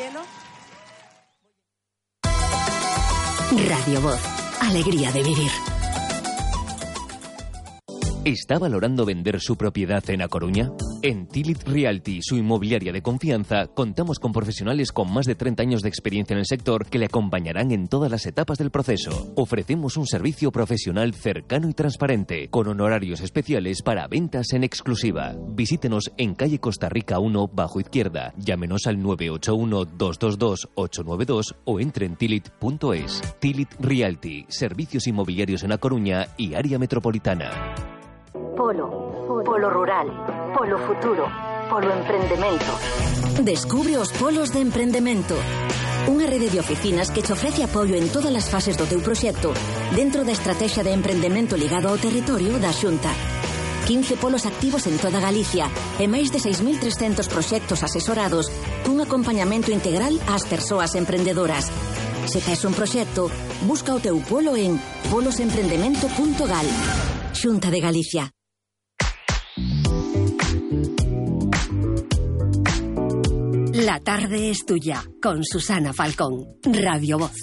Chelo. Radio Voz, alegría de vivir. ¿Está valorando vender su propiedad en A Coruña? En Tilit Realty, su inmobiliaria de confianza, contamos con profesionales con más de 30 años de experiencia en el sector que le acompañarán en todas las etapas del proceso. Ofrecemos un servicio profesional cercano y transparente, con honorarios especiales para ventas en exclusiva. Visítenos en calle Costa Rica 1, bajo izquierda. Llámenos al 981-222-892 o entre en tilit.es. Tilit Realty, servicios inmobiliarios en A Coruña y área metropolitana. Polo rural, polo futuro, polo emprendemento. Descubre os polos de emprendemento. Unha rede de oficinas que te ofrece apoio en todas as fases do teu proxecto dentro da estrategia de emprendemento ligado ao territorio da Xunta. 15 polos activos en toda Galicia e máis de 6.300 proxectos asesorados cun acompañamento integral ás persoas emprendedoras. Se tes un proxecto, busca o teu polo en polosemprendemento.gal. Xunta de Galicia. La tarde es tuya, con Susana Falcón, Radio Voz.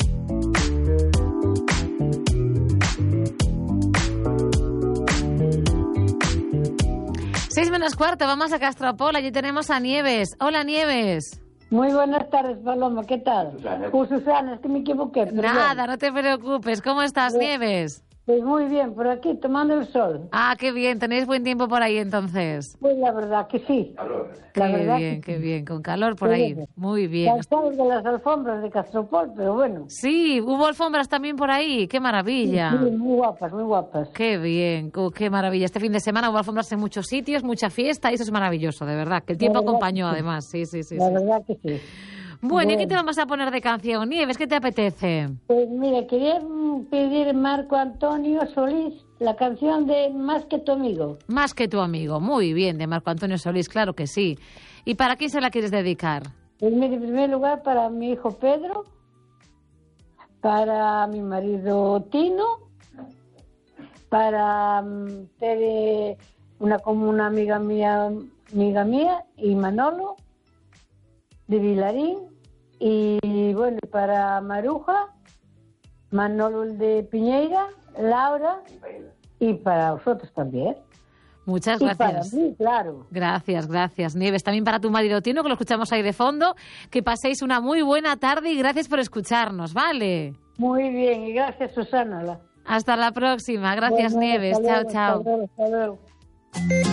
Seis menos cuarto, vamos a Castropol, allí tenemos a Nieves. Hola, Nieves. Muy buenas tardes, Paloma, ¿qué tal? Susana. Susana, es que me equivoqué. Perdón. Nada, no te preocupes. ¿Cómo estás, Nieves? Pues muy bien, por aquí, tomando el sol. Ah, qué bien, tenéis buen tiempo por ahí entonces. Pues la verdad que sí. La verdad bien, que qué bien, con calor por ahí. Muy bien. Cansados de las alfombras de Castropol, pero bueno. Sí, hubo alfombras también por ahí, qué maravilla. Sí, muy guapas, muy guapas. Qué bien, qué maravilla. Este fin de semana hubo alfombras en muchos sitios, mucha fiesta y eso es maravilloso, de verdad. Que el tiempo acompañó además, sí. La verdad que sí. Bueno, ¿y qué te vamos a poner de canción, Nieves? ¿Qué te apetece? Pues mira, quería pedir Marco Antonio Solís la canción de Más que tu amigo. Más que tu amigo, muy bien, de Marco Antonio Solís, claro que sí. ¿Y para quién se la quieres dedicar? Pues mira, en primer lugar para mi hijo Pedro, para mi marido Tino, para Tere, una amiga mía y Manolo de Vilarín, y bueno, para Maruja, Manolo de Piñeira, Laura, y para vosotros también. Muchas y gracias. Para mí, claro. Gracias, Nieves. También para tu marido Tino, que lo escuchamos ahí de fondo. Que paséis una muy buena tarde y gracias por escucharnos, ¿vale? Muy bien, y gracias, Susana. Hasta la próxima. Gracias, Bueno, Nieves. hasta luego, Chao. Hasta luego.